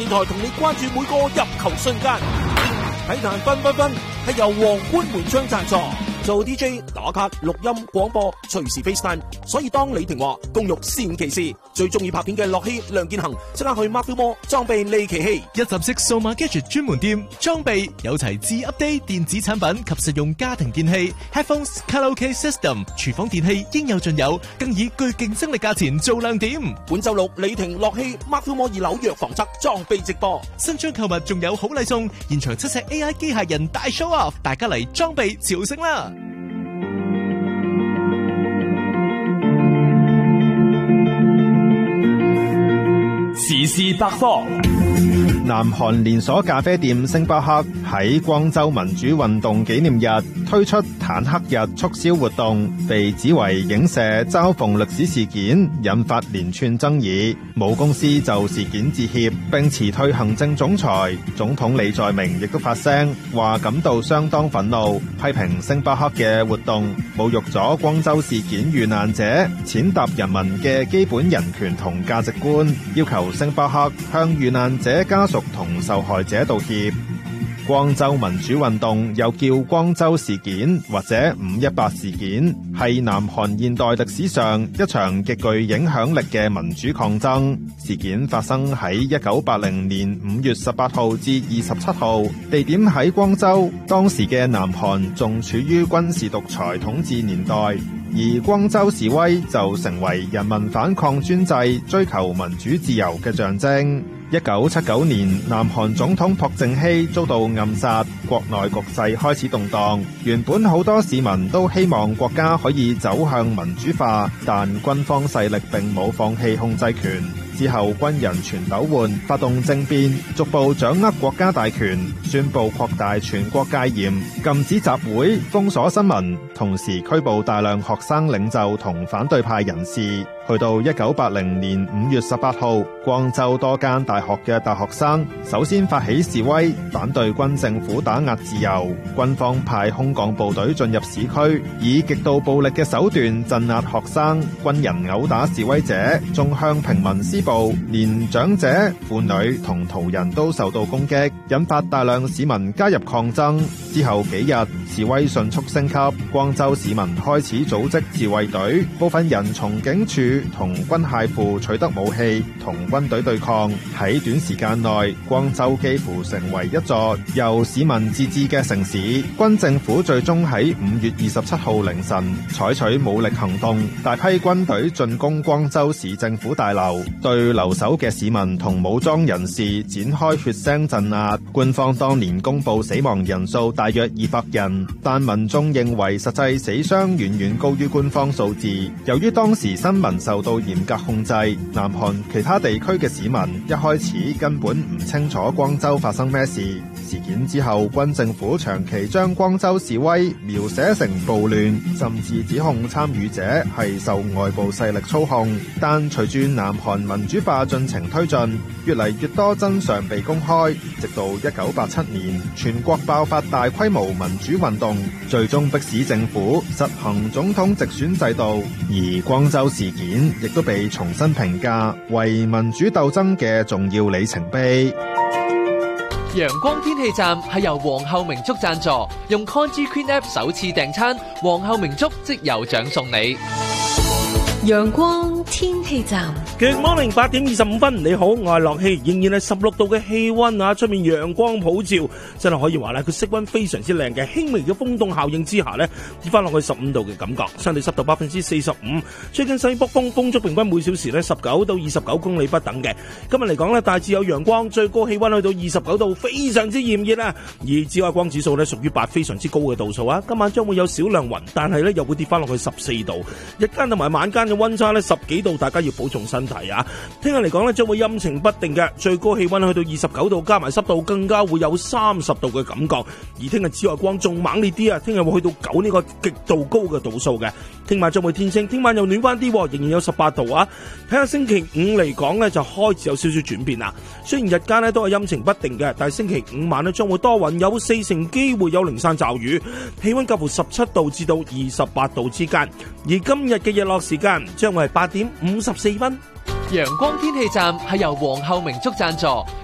電台同你關注每個入球瞬間。體壇分分分係由皇冠門窗贊助，做 DJ 打卡錄音廣播隨時 FaceTime， 所以當李婷話工欲善其事，最中意拍片嘅樂希梁建恒即刻去 Markfilmore 裝備利奇器， 一站式數碼 gadget 專門店，裝備有齊至 update 電子產品及實用家庭電器 ，headphones、卡拉 OK system、廚房電器應有盡有，更以具競爭力價錢做亮點。 本周六李婷樂希 Markfilmore 2樓藥房側裝備直播， 新張購物仲有好禮送，現場7尺 AI 機械人大 show off， 大家嚟裝備朝聖啦！ 時事百科。 南韓連鎖咖啡店星巴克喺光州民主運動紀念日推出坦克日促銷活動，被指為影射嘲諷歷史事件，引發連串爭議。母公司就事件致歉，並辭退行政總裁。總統李在明亦都發聲，話感到相當憤怒，批評星巴克嘅活動侮辱咗光州事件遇難者，踐踏人民嘅基本人權同價值觀，要求星巴克向遇難者家屬同受害者道歉。光州民主運動又叫光州事件或者518事件，係南韓現代歷史上一場極具影響力嘅民主抗爭。事件發生喺1980年5月18號至27號，地點喺光州。當時嘅南韓仲處於軍事獨裁統治年代，而光州示威就成為人民反抗專制、追求民主自由嘅象徵。1979年，南韓總統朴正熙遭到暗殺，國內局勢開始動盪。原本好多市民都希望國家可以走向民主化，但軍方勢力並冇放棄控制權。之後軍人全斗煥，發動政變，逐步掌握國家大權，宣布擴大全國戒嚴，禁止集會，封鎖新聞，同時拘捕大量學生領袖同反對派人士。去到1980年5月18號，光州多間大學嘅大學生首先發起示威，反對軍政府打壓自由。軍方派空降部隊進入市區，以極度暴力嘅手段鎮壓學生，軍人毆打示威者，仲向平民施暴，連長者、婦女同途人都受到攻擊，引發大量市民加入抗爭。之後幾日，示威迅速升級，光州市民開始組織自衛隊，部分人從警署同軍械庫取得武器，同軍隊對抗。喺短時間內，光州幾乎成為一座由市民自治嘅城市。軍政府最終喺5月27號凌晨採取武力行動，大批軍隊進攻光州市政府大樓，對留守嘅市民同武裝人士展開血腥鎮壓。官方當年公布死亡人數大約200人，但民眾認為實際死傷遠遠高於官方數字。由於當時新聞受到嚴格控制，南韓其他地區嘅市民一開始根本唔清楚光州發生咩事。事件之後，軍政府長期將光州示威描寫成暴亂，甚至指控參與者係受外部勢力操控。但隨住南韓民主化進程推進，越嚟越多真相被公開，直到1987年，全國爆發大規模民主運動，最終迫使政府實行總統直選制度。而光州事件亦都被重新評價為民主鬥爭嘅重要里程碑。 陽光天氣站係由皇后明燭贊助，用 Congee Queen App 首次訂餐，皇后明燭即有獎送你。 陽光天氣站 Good morning， 8點25分，你好，我係樂希，仍然係16度嘅氣溫啊，出面陽光普照，真係可以話咧，佢色溫非常之靚嘅，輕微嘅風凍效應之下咧，跌翻落去15度嘅感覺，相對濕度45%，最近西北風，風速平均每小時咧19到29公里不等嘅。今日嚟講咧，大致有陽光，最高氣溫去到29度，非常之炎熱啊，而紫外光指數咧屬於8，非常之高嘅度數啊。今晚將會有少量雲，但係咧又會跌翻落去14度，日間同埋晚間嘅溫差咧10幾度，大家要保重身體啊！聽日嚟講咧，將會陰晴不定嘅，最高氣溫去到29度，加埋濕度更加會有30度嘅感覺。而聽日紫外光仲猛烈啲啊！聽日會去到9呢個極度高嘅度數嘅。聽晚將會天晴，聽晚又暖翻啲，仍然有18度啊！睇下星期5嚟講咧，就開始有少少轉變啦。雖然日間咧都係陰晴不定嘅，但係星期5晚咧將會多雲，有4成機會有零散驟雨，氣溫介乎17度至到28度之間。而今日嘅日落時間將會係8點54分。 陽光天氣站係由皇后明燭贊助。